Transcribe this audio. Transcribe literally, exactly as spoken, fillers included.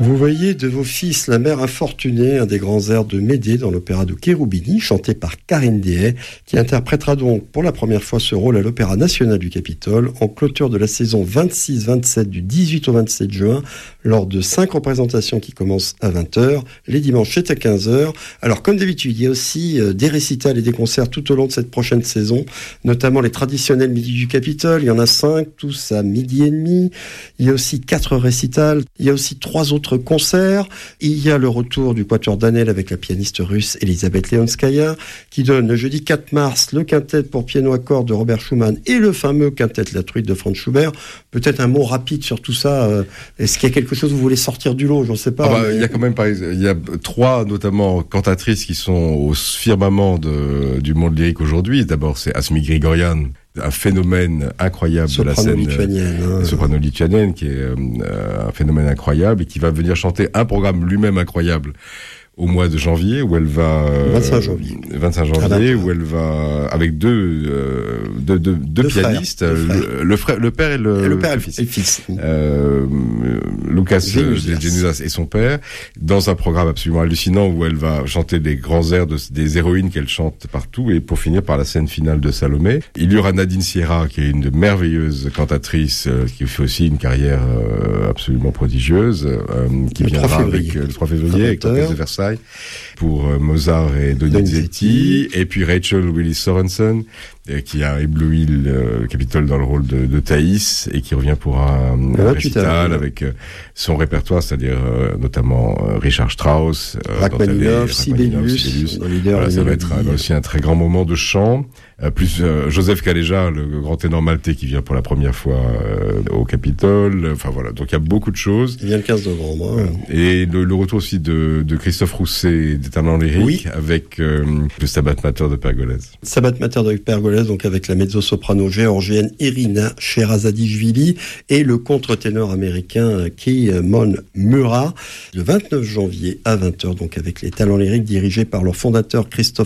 Vous voyez de vos fils la mère infortunée, un des grands airs de Médée dans l'opéra de Cherubini, chanté par Karine Dehaye, qui interprétera donc pour la première fois ce rôle à l'Opéra National du Capitole, en clôture de la saison vingt-six vingt-sept du dix-huit au vingt-sept juin, lors de cinq représentations qui commencent à vingt heures. Les dimanches, c'est à quinze heures. Alors, comme d'habitude, il y a aussi euh, des récitals et des concerts tout au long de cette prochaine saison, notamment les traditionnels Midi du Capitole. Il y en a cinq, tous à midi et demi. Il y a aussi quatre récitals. Il y a aussi trois autres concerts. Il y a le retour du Quatuor Danel avec la pianiste russe Elisabeth Leonskaya, qui donne le jeudi quatre mars le quintet pour piano à cordes de Robert Schumann et le fameux quintet La Truite de Franz Schubert. Peut-être un mot rapide sur tout ça. Est-ce qu'il y a quelque chose que vous voulez sortir du lot? Je ne sais pas. Ah bah, mais... Il y a quand même par exemple, il y a trois notamment cantatrices qui sont au firmament de, du monde lyrique aujourd'hui. D'abord, c'est Asmik Grigorian, un phénomène incroyable soprano de la scène lituanienne, hein. soprano lituanienne, qui est euh, un phénomène incroyable et qui va venir chanter un programme lui-même incroyable au mois de janvier, où elle va euh, vingt-cinq janvier, vingt-cinq janvier, où elle va avec deux euh, deux, deux, deux, deux pianistes, frères, deux le, le frère, le père et le, et le père et le fils, et le fils. Euh, Lucas Genuzas et son père, dans un programme absolument hallucinant où elle va chanter des grands airs de, des héroïnes qu'elle chante partout, et pour finir par la scène finale de Salomé. Il y aura Nadine Sierra, qui est une merveilleuse cantatrice, euh, qui fait aussi une carrière euh, absolument prodigieuse, euh, qui le viendra avec euh, le trois février avec l'Orchestre de Versailles pour euh, Mozart et Donizetti, et puis Rachel Willis Sorensen, euh, qui a ébloui le, le Capitole dans le rôle de, de Thaïs, et qui revient pour un, un récital avec euh, son répertoire, c'est-à-dire euh, notamment euh, Richard Strauss, euh, Rachmaninoff, Sibelius, voilà, ça va être un, aussi un très grand moment de chant. Euh, plus euh, Joseph Caléja, le grand ténor maltais qui vient pour la première fois euh, au Capitole. Enfin voilà, donc il y a beaucoup de choses. Il vient le quinze novembre. Hein. Et le, le retour aussi de, de Christophe Rousset des Talents lyriques, oui, avec euh, le Stabat Mater de Pergolèse. Stabat Mater de Pergolèse, donc avec la mezzo-soprano géorgienne Irina Sherazadishvili et le contre-ténor américain Keimon Mura, le vingt-neuf janvier à vingt heures, donc avec les Talents lyriques dirigés par leur fondateur Christophe